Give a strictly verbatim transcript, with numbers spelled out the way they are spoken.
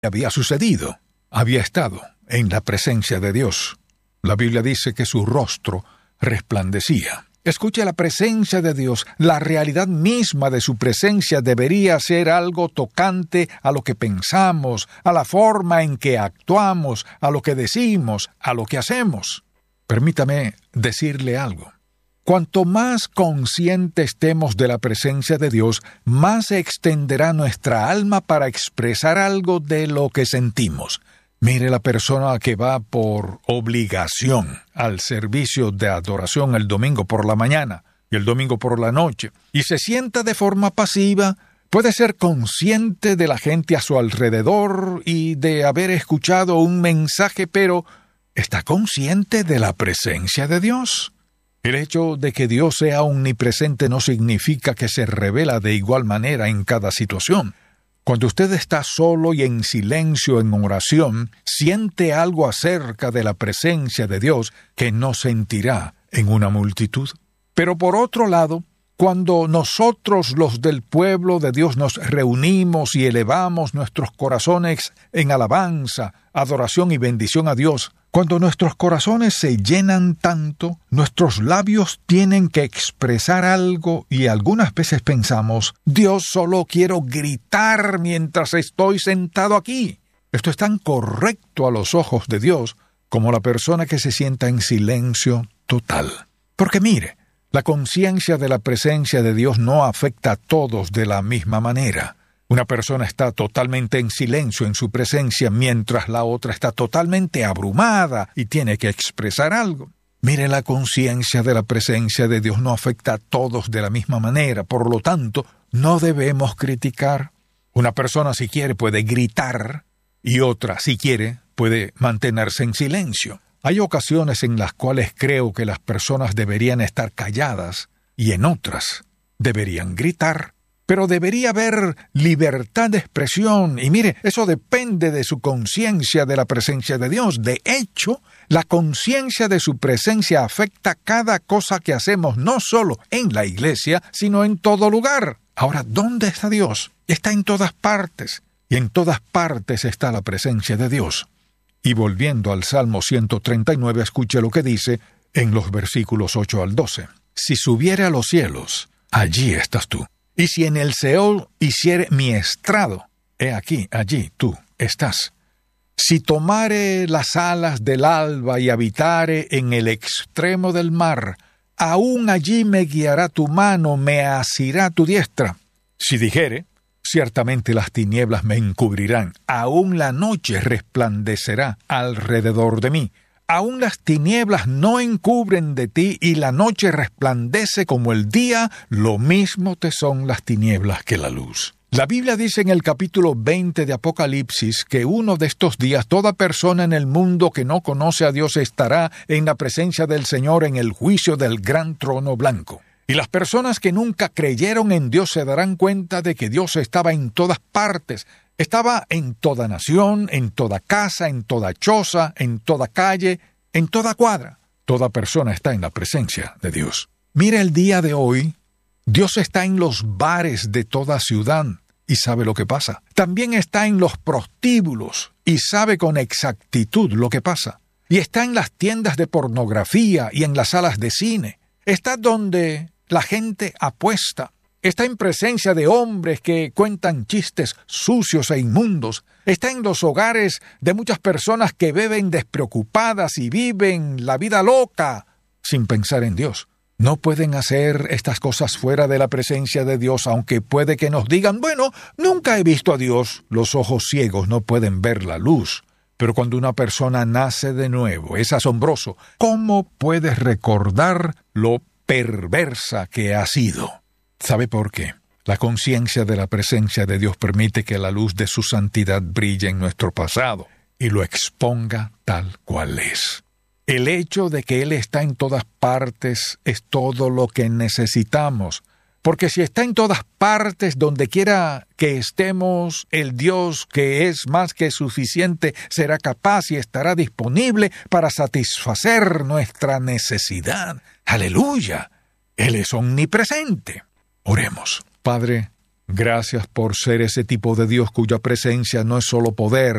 había sucedido. Había estado en la presencia de Dios. La Biblia dice que su rostro resplandecía. Escuche, la presencia de Dios, la realidad misma de su presencia debería ser algo tocante a lo que pensamos, a la forma en que actuamos, a lo que decimos, a lo que hacemos. Permítame decirle algo. Cuanto más consciente estemos de la presencia de Dios, más se extenderá nuestra alma para expresar algo de lo que sentimos. Mire la persona que va por obligación al servicio de adoración el domingo por la mañana y el domingo por la noche, y se sienta de forma pasiva. Puede ser consciente de la gente a su alrededor y de haber escuchado un mensaje, pero ¿está consciente de la presencia de Dios? El hecho de que Dios sea omnipresente no significa que se revela de igual manera en cada situación. Cuando usted está solo y en silencio en oración, siente algo acerca de la presencia de Dios que no sentirá en una multitud. Pero por otro lado, cuando nosotros los del pueblo de Dios nos reunimos y elevamos nuestros corazones en alabanza, adoración y bendición a Dios, cuando nuestros corazones se llenan tanto, nuestros labios tienen que expresar algo y algunas veces pensamos, Dios, solo quiero gritar mientras estoy sentado aquí. Esto es tan correcto a los ojos de Dios como la persona que se sienta en silencio total. Porque mire, la conciencia de la presencia de Dios no afecta a todos de la misma manera. Una persona está totalmente en silencio en su presencia, mientras la otra está totalmente abrumada y tiene que expresar algo. Mire, la conciencia de la presencia de Dios no afecta a todos de la misma manera, por lo tanto, no debemos criticar. Una persona, si quiere, puede gritar, y otra, si quiere, puede mantenerse en silencio. Hay ocasiones en las cuales creo que las personas deberían estar calladas, y en otras deberían gritar. Pero debería haber libertad de expresión, y mire, eso depende de su conciencia de la presencia de Dios. De hecho, la conciencia de su presencia afecta cada cosa que hacemos, no solo en la iglesia, sino en todo lugar. Ahora, ¿dónde está Dios? Está en todas partes, y en todas partes está la presencia de Dios. Y volviendo al Salmo ciento treinta y nueve, escuche lo que dice en los versículos ocho al doce. Si subiere a los cielos, allí estás tú. Y si en el Seol hiciere mi estrado, he aquí, allí tú estás. Si tomare las alas del alba y habitare en el extremo del mar, aún allí me guiará tu mano, me asirá tu diestra. Si dijere, ciertamente las tinieblas me encubrirán, aún la noche resplandecerá alrededor de mí. Aún las tinieblas no encubren de ti, y la noche resplandece como el día, lo mismo te son las tinieblas que la luz. La Biblia dice en el capítulo veinte de Apocalipsis que uno de estos días toda persona en el mundo que no conoce a Dios estará en la presencia del Señor en el juicio del gran trono blanco. Y las personas que nunca creyeron en Dios se darán cuenta de que Dios estaba en todas partes. Estaba en toda nación, en toda casa, en toda choza, en toda calle, en toda cuadra. Toda persona está en la presencia de Dios. Mire, el día de hoy, Dios está en los bares de toda ciudad y sabe lo que pasa. También está en los prostíbulos y sabe con exactitud lo que pasa. Y está en las tiendas de pornografía y en las salas de cine. Está donde la gente apuesta. Está en presencia de hombres que cuentan chistes sucios e inmundos. Está en los hogares de muchas personas que beben despreocupadas y viven la vida loca sin pensar en Dios. No pueden hacer estas cosas fuera de la presencia de Dios, aunque puede que nos digan, bueno, nunca he visto a Dios. Los ojos ciegos no pueden ver la luz. Pero cuando una persona nace de nuevo, es asombroso. ¿Cómo puedes recordar lo perversa que ha sido? ¿Sabe por qué? La conciencia de la presencia de Dios permite que la luz de su santidad brille en nuestro pasado y lo exponga tal cual es. El hecho de que Él está en todas partes es todo lo que necesitamos, porque si está en todas partes, donde quiera que estemos, el Dios que es más que suficiente será capaz y estará disponible para satisfacer nuestra necesidad. ¡Aleluya! Él es omnipresente. Oremos. Padre, Gracias por ser ese tipo de Dios cuya presencia no es solo poder,